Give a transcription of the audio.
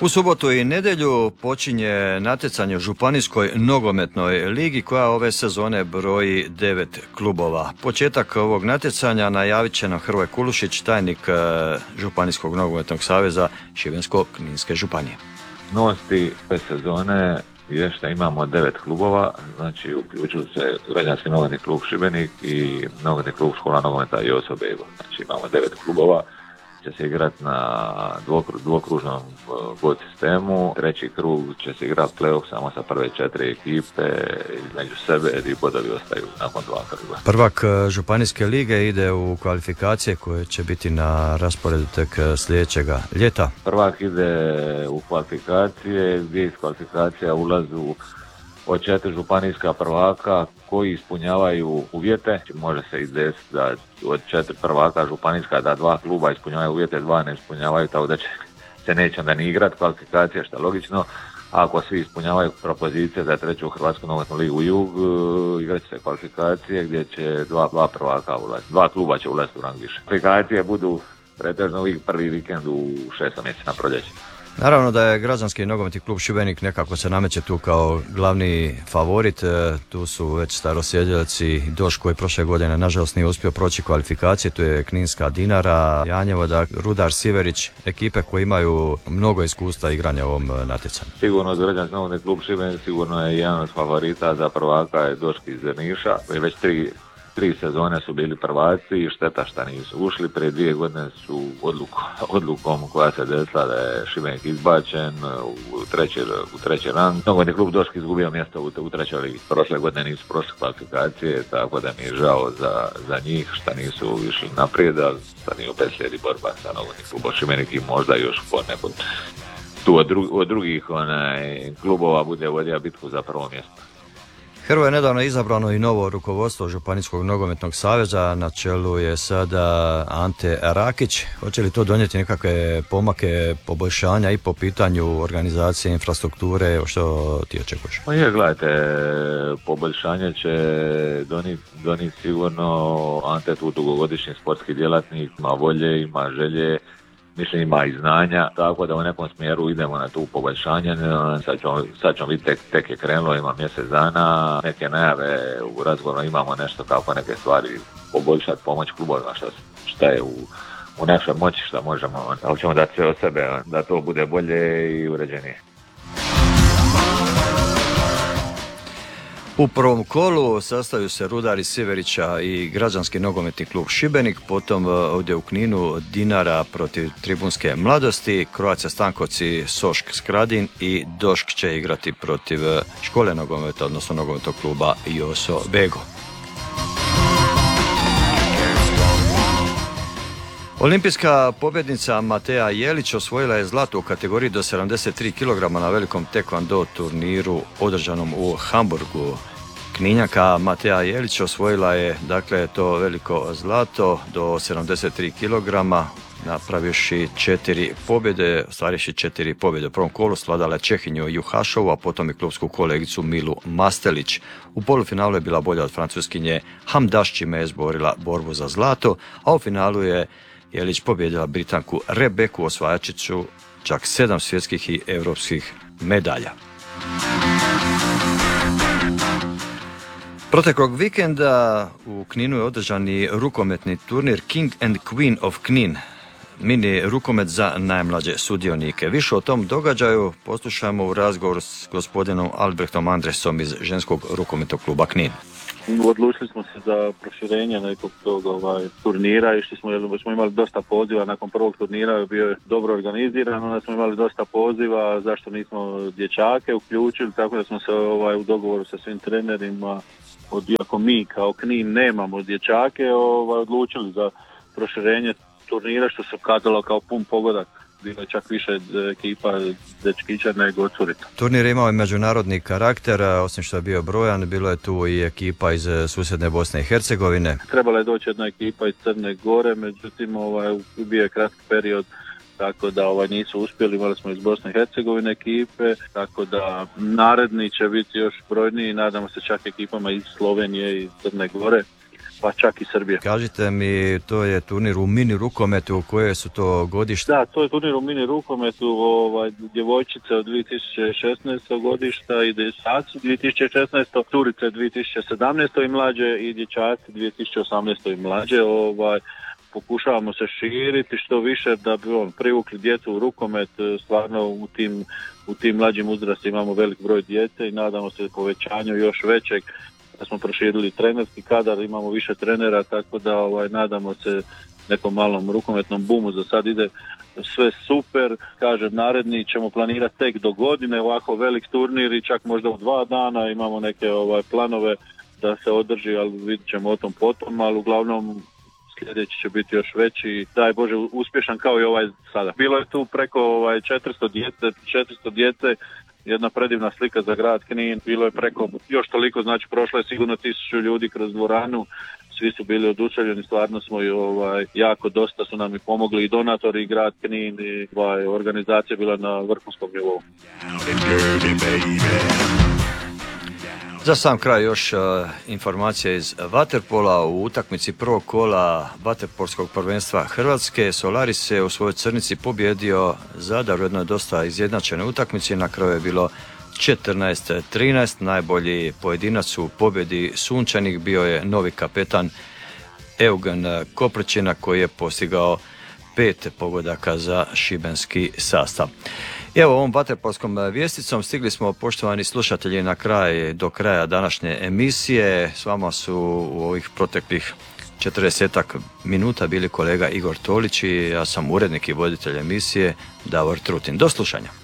U subotu i nedjelju počinje natjecanje u Županijskoj nogometnoj ligi koja ove sezone broji 9 klubova. Početak ovog natjecanja najavit će nam Hrvoje Kulušić, tajnik Županijskog nogometnog saveza Šibensko-kninske županije. Novosti ove sezone je što imamo 9 klubova, znači uključuju se Građanski nogometni klub Šibenik i nogometni klub Škola nogometa Joso Bego. Znači imamo 9 klubova. Će se igrati na dvokružnom god sistemu. Treći krug će se igrati play-off samo sa prve 4 ekipe između sebe i bodovi ostaju nakon 2 kruga. Prvak Županijske lige ide u kvalifikacije koje će biti na rasporedu tek sljedećega ljeta. Prvak ide u kvalifikacije gdje iz kvalifikacija ulazu od 4 županijska prvaka koji ispunjavaju uvjete. Može se i desiti da od 4 prvaka županijska da 2 kluba ispunjavaju uvjete, 2 ne ispunjavaju, tako da će se neće onda ni igrati kvalifikacije, što je logično. Ako svi ispunjavaju propozicije za treću Hrvatsku nogometnu ligu Jug, igrat će se kvalifikacije gdje će 2 prvaka ulaziti. 2 kluba će ulaziti u rang više. Kvalifikacije budu pretežno uvijek prvi vikend u 6. mjesecu na proljeće. Naravno da je Građanski nogometni klub Šibenik nekako se nameće tu kao glavni favorit. Tu su već starosjedjelci Doš koji prošle godine nažalost nije uspio proći kvalifikacije. Tu je Kninska Dinara, Janjevo, Rudar, Siverić, ekipe koje imaju mnogo iskustva igranja u ovom natjecanju. Sigurno Građanski nogometni klub Šibenik sigurno je jedan od favorita za prvaka je Doški iz Drniša. Već 3 sezone su bili prvaci i šteta šta nisu ušli. Prije 2 godine su odlukom koja se desila da je Šibenik izbačen u treći rang. Nogometni klub Doški izgubio mjesto u trećoj ligi. Prošle godine nisu prošli kvalifikacije, tako da mi je žao za njih šta nisu išli naprijed, ali sad nije opet slijedi borba sa nogometnim klubom Šibenik i možda još po nekom tu od drugih klubova bude vodija bitku za prvo mjesto. Hrvoje je nedavno izabrano i novo rukovodstvo Županijskog nogometnog saveza, na čelu je sada Ante Rakić. Hoće li to donijeti nekakve pomake, poboljšanja i po pitanju organizacije, infrastrukture, što ti očekuješ? Pa gledajte, poboljšanje će donijeti sigurno. Ante tu dugogodišnji sportski djelatnik, ima volje, ima želje, mislim ima i znanja, tako da u nekom smjeru idemo na tu poboljšanje. Sad ćemo vidjeti, tek je krenulo, ima mjesec dana, neke najave u razgovoru, imamo nešto kako neke stvari poboljšati, pomoć klubovima, šta je u našoj moći, šta možemo, ali ćemo dati sve od sebe da to bude bolje i uređenije. U prvom kolu sastaju se Rudar iz Siverića i Građanski nogometni klub Šibenik, potom ovdje u Kninu Dinara protiv Tribunske mladosti, Croatia Stankovci Sošk Skradin i Došk će igrati protiv Škole nogometa, odnosno nogometnog kluba Joso Bego. Olimpijska pobjednica Mateja Jelić osvojila je zlato u kategoriji do 73 kg na velikom taekwondo turniru održanom u Hamburgu. Kninjaka Mateja Jelić osvojila je to veliko zlato do 73 kg, napravivši 4 pobjede, ostvarivši 4 pobjede. U prvom kolu svladala je Čehinju Juhašovu, a potom i klubsku kolegicu Milu Mastelić. U polufinalu je bila bolja od Francuskinje Hamdaš, čime je izborila borbu za zlato, a u finalu je Jelić pobjedila Britanku Rebeku, osvajačicu čak 7 svjetskih i europskih medalja. Proteklog vikenda u Kninu je održan i rukometni turnir King and Queen of Knin, mini rukomet za najmlađe sudionike. Više o tom događaju poslušajmo u razgovoru s gospodinom Albrechtom Andresom iz ženskog rukometnog kluba Knin. Odlučili smo se za proširenje nekog tog turnira i smo imali dosta poziva. Nakon prvog turnira bio je dobro organiziran, onda smo imali dosta poziva zašto nismo dječake uključili, tako da smo se u dogovoru sa svim trenerima, iako mi kao Knin nemamo dječake, odlučili za proširenje turnira, što se ukazalo kao pun pogodak. Bilo je čak više ekipa dečkića nego curita. Turnir je imao i međunarodni karakter, osim što je bio brojan, bilo je tu i ekipa iz susjedne Bosne i Hercegovine. Trebala je doći jedna ekipa iz Crne Gore, međutim bio je kratki period, tako da nisu uspjeli, imali smo iz Bosne i Hercegovine ekipe, tako da naredni će biti još brojniji, nadamo se čak ekipama iz Slovenije i Crne Gore. pa čak i Srbije. Kažite mi, to je turnir u mini rukometu, koje su to godište? Da, to je turnir u mini rukometu, djevojčice od 2016. godišta i dječaci 2016. curice 2017. i mlađe i dječaci 2018. i mlađe. Pokušavamo se širiti što više da bi privukli djecu u rukomet. Stvarno u tim mlađim uzrastima imamo velik broj djece i nadamo se povećanju još većeg. Da smo proširili trenerski kadar, imamo više trenera, tako da nadamo se nekom malom rukometnom bumu. Za sad ide sve super, kažem, naredni ćemo planirati tek do godine, ovako velik turnir i čak možda u 2 dana imamo neke planove da se održi, ali vidit ćemo o tom potom, ali uglavnom sljedeći će biti još veći, daj Bože uspješan kao i ovaj sada. Bilo je tu preko 400 djece, jedna predivna slika za grad Knin, bilo je preko još toliko, znači prošlo je sigurno 1000 ljudi kroz dvoranu, svi su bili oduševljeni, stvarno smo i jako dosta su nam i pomogli i donatori i grad Knin i organizacija bila na vrhunskom nivou. Za sam kraj još informacija iz vaterpola. U utakmici prvog kola vaterpolskog prvenstva Hrvatske Solaris se u svojoj Crnici pobjedio Zadar u jednoj dosta izjednačenoj utakmici. Na kraju je bilo 14-13. Najbolji pojedinac u pobjedi sunčanih bio je novi kapetan Eugen Koprčina koji je postigao 5 pogodaka za šibenski sastav. Evo, ovom vaterpolskom vijesticom stigli smo, poštovani slušatelji, do kraja današnje emisije. S vama su u ovih proteklih 40 minuta bili kolega Igor Tolić i ja sam urednik i voditelj emisije Davor Trutin. Do slušanja.